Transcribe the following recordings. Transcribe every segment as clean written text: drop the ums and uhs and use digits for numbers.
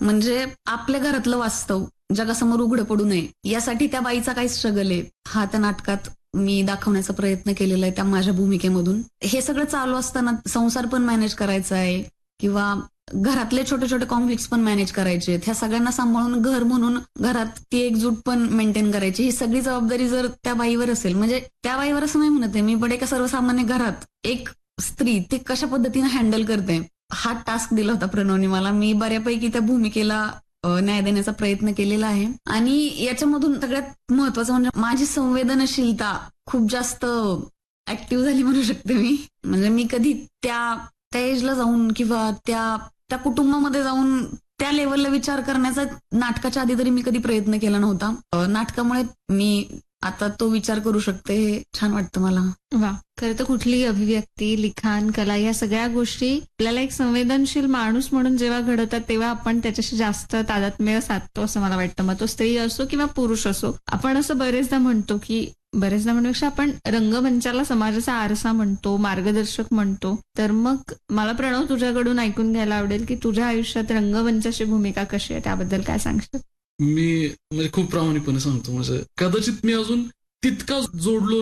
म्हणजे आपल्या घरातलं वास्तव जगासमोर उघडं पडू नये यासाठी त्या बाईचा काय स्ट्रगल आहे हा त्या नाटकात मी दाखवण्याचा प्रयत्न केलेला आहे त्या माझ्या भूमिकेमधून. हे सगळं चालू असताना संसार पण मॅनेज करायचा आहे किंवा घरातले छोटे छोटे कॉन्फ्लिक्ट पण मॅनेज करायचे, ह्या सगळ्यांना सांभाळून घर म्हणून घरात ती एकजूट पण मेंटेन करायची, ही सगळी जबाबदारी जर त्या बाईवर असेल, म्हणजे त्या बाईवर असं नाही म्हणत आहे मी, पण एका सर्वसामान्य घरात एक स्त्री ती कशा पद्धतीने हँडल करते हा टास्क दिला होता प्रणवने मला. मी बऱ्यापैकी त्या भूमिकेला न्याय देण्याचा प्रयत्न केलेला आहे आणि याच्यामधून सगळ्यात महत्वाचं म्हणजे माझी संवेदनशीलता खूप जास्त ऍक्टिव्ह झाली म्हणू शकते मी. म्हणजे मी कधी त्या एजला जाऊन किंवा त्या कुटुंबामध्ये जाऊन त्या लेवलला विचार करण्याचा नाटकाच्या आधी तरी मी कधी प्रयत्न केला नव्हता. नाटकामुळे मी आता तो विचार करू शकते, हे छान वाटतं मला. वा, खरं तर कुठलीही अभिव्यक्ती, लिखाण, कला या सगळ्या गोष्टी आपल्याला एक संवेदनशील माणूस म्हणून जेव्हा घडवतात तेव्हा आपण त्याच्याशी जास्त तादात्म्य साधतो असं मला वाटतं. मग तो स्त्री असो किंवा पुरुष असो. आपण असं बरेचदा म्हणण्यापेक्षा आपण रंगमंचाला समाजाचा आरसा म्हणतो, मार्गदर्शक म्हणतो. तर मग मला प्रणव तुझ्याकडून ऐकून घ्यायला आवडेल की तुझ्या आयुष्यात रंगमंचाची भूमिका कशी आहे, त्याबद्दल काय सांगशील? मी म्हणजे खूप प्रामाणिकपणे सांगतो, म्हणजे कदाचित मी अजून तितका जोडलो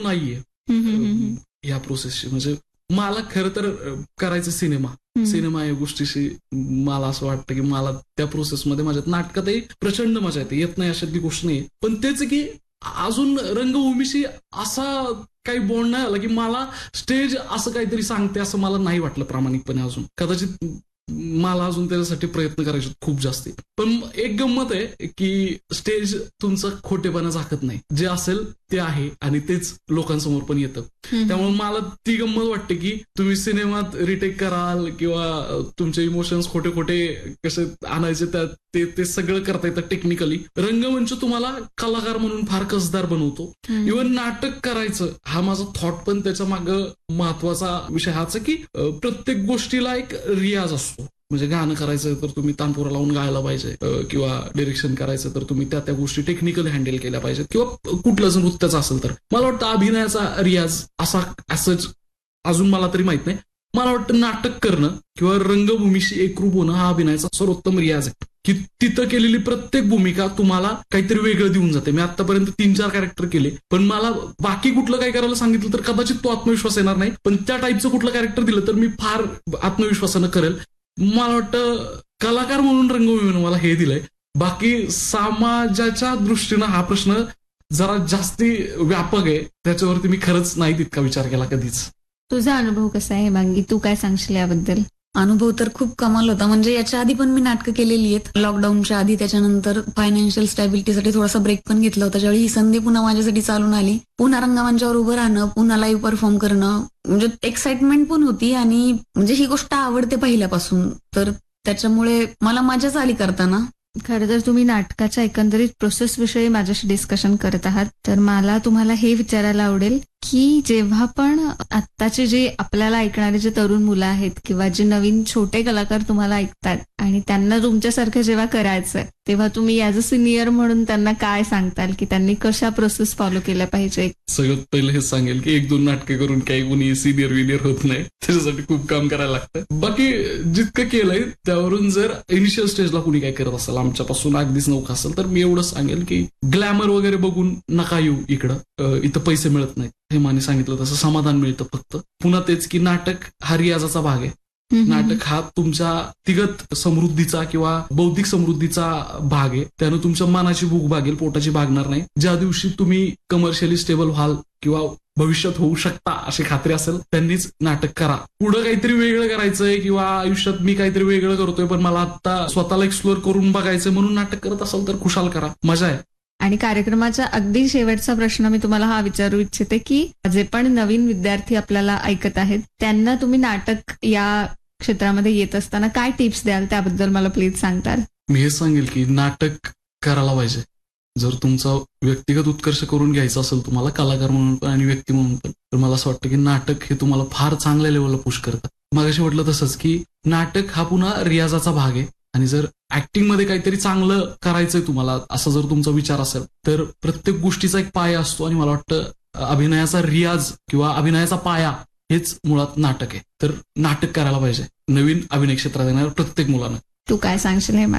नाहीये या प्रोसेसशी. म्हणजे मला खरं तर करायचं सिनेमा या गोष्टीशी मला असं वाटतं की मला त्या प्रोसेसमध्ये माझ्यात नाटकातही प्रचंड मजा येत नाही अशातली गोष्ट नाही. पण तेच की अजून रंगभूमीशी असा काही बॉन्ड नाही आला की मला स्टेज असं काहीतरी सांगते असं मला नाही वाटलं प्रामाणिकपणे अजून. कदाचित मला अजून त्याच्यासाठी प्रयत्न करायचे खूप जास्त. पण एक गंमत आहे की स्टेज तुमचं खोटेपणा झाकत नाही, जे असेल ते आहे आणि तेच लोकांसमोर पण येतं. त्यामुळे मला ती गंमत वाटते की तुम्ही सिनेमात रिटेक कराल किंवा तुमचे इमोशन्स खोटे खोटे कसे आणायचे ते सगळं करता येतं टेक्निकली. रंगमंच तुम्हाला कलाकार म्हणून फार कसदार बनवतो. इव्हन नाटक करायचं हा माझा थॉट पण त्याच्या मागं महत्वाचा विषय हाच की प्रत्येक गोष्टीला एक रियाज असतो. म्हणजे गाणं करायचं तर तुम्ही तानपुरा लावून गायला पाहिजे किंवा डिरेक्शन करायचं तर तुम्ही त्या गोष्टी टेक्निकली हँडल केल्या पाहिजेत किंवा कुठलं जर नृत्याचं असेल तर. मला वाटतं अभिनयाचा रियाज असंच अजून मला तरी माहित नाही. मला वाटतं नाटक करणं किंवा रंगभूमीशी एकरूप होणं हा अभिनयाचा सर्वोत्तम रियाज आहे की तिथं केलेली प्रत्येक भूमिका तुम्हाला काहीतरी वेगळं देऊन जाते. मी आतापर्यंत 3-4 कॅरेक्टर केले, पण मला बाकी कुठलं काही करायला सांगितलं तर कदाचित तो आत्मविश्वास येणार नाही. पण त्या टाईपचं कुठलं कॅरेक्टर दिलं तर मी फार आत्मविश्वासानं करेल. मला वाटतं कलाकार म्हणून रंगभूमीनं मला हे दिलंय. बाकी समाजाच्या दृष्टीनं हा प्रश्न जरा जास्ती व्यापक आहे, त्याच्यावरती मी खरंच नाही तितका विचार केला कधीच. तुझा अनुभव कसा आहे हेमांगी, तू काय सांगशील याबद्दल? अनुभव तर खूप कमाल होता. म्हणजे याच्या आधी पण मी नाटकं केलेली आहेत, लॉकडाऊनच्या आधी. त्याच्यानंतर फायनान्शियल स्टॅबिलिटीसाठी थोडासा ब्रेक पण घेतला होता. ज्यावेळी ही संधी पुन्हा माझ्यासाठी चालून आली, पुन्हा रंगमंचावर उभं राहणं, पुन्हा लाईव्ह परफॉर्म करणं, म्हणजे एक्साइटमेंट पण होती आणि म्हणजे ही गोष्ट आवडते पहिल्यापासून, तर त्याच्यामुळे मला मजाच आली करताना. खरं तर तुम्ही नाटकाच्या एकंदरीत प्रोसेस विषयी माझ्याशी डिस्कशन करत आहात, तर मला तुम्हाला हे विचारायला आवडेल की जेव्हा पण आत्ताचे जे आपल्याला ऐकणारे जे तरुण मुलं आहेत किंवा जे नवीन छोटे कलाकार तुम्हाला ऐकतात आणि त्यांना तुमच्यासारखं जेव्हा करायचं तेव्हा तुम्ही ॲज अ सिनियर म्हणून त्यांना काय सांगताल की त्यांनी कशा प्रोसेस फॉलो केल्या पाहिजे? सगळ्यात पहिलं हे सांगेल की 1-2 नाटकं करून काही कोणी सिनियर विनियर होत नाही, त्याच्यासाठी खूप काम करायला लागतं. बाकी जितकं केलंय त्यावरून जर इनिशियल स्टेजला कुणी काय करत असेल, आमच्यापासून अगदीच नौका असेल, तर मी एवढं सांगेल की ग्लॅमर वगैरे बघून नका येऊ इकडं. इथं पैसे मिळत नाहीत, हे माने सांगितलं तसं समाधान मिळतं फक्त. पुन्हा तेच की नाटक हा रियाजाचा भाग आहे. नाटक हा तुमच्या व्यक्तिगत समृद्धीचा किंवा बौद्धिक समृद्धीचा भाग आहे. त्यानं तुमच्या मनाची भूक भागेल, पोटाची भागणार नाही. ज्या दिवशी तुम्ही कमर्शियली स्टेबल व्हाल किंवा भविष्यात होऊ शकता अशी खात्री असेल त्यांनीच नाटक करा. पुढं काहीतरी वेगळं करायचंय किंवा आयुष्यात मी काहीतरी वेगळं करतोय पण मला आता स्वतःला एक्सप्लोअर करून बघायचंय म्हणून नाटक करत असाल तर खुशाल करा, मजा आहे. आणि कार्यक्रमाचा अगदी शेवटचा प्रश्न मी तुम्हाला हा विचारू इच्छिते की जे पण नवीन विद्यार्थी आपल्याला ऐकत आहेत त्यांना तुम्ही नाटक या क्षेत्रामध्ये येत असताना काय टिप्स द्याल, त्याबद्दल मला प्लीज सांगताल? मी हे सांगेल की नाटक करायला पाहिजे. जर तुमचा व्यक्तिगत उत्कर्ष करून घ्यायचा असेल तुम्हाला, कलाकार म्हणून पण आणि व्यक्ती म्हणून पण, तर मला असं वाटतं की नाटक हे तुम्हाला फार चांगल्या लेवलला पुश करतं. मगाशी म्हटलं तसंच की नाटक हा पुन्हा रियाजाचा भाग आहे आणि जर ऍक्टिंग मध्ये काहीतरी चांगलं करायचंय तुम्हाला असा जर तुमचा विचार असेल तर प्रत्येक गोष्टीचा एक पाया असतो आणि मला वाटतं अभिनयाचा रियाज किंवा अभिनयाचा पाया हेच मुळात नाटक आहे. तर नाटक करायला पाहिजे नवीन अभिनय क्षेत्रात येणाऱ्या प्रत्येक मुलानं. तू काय सांगशील हे?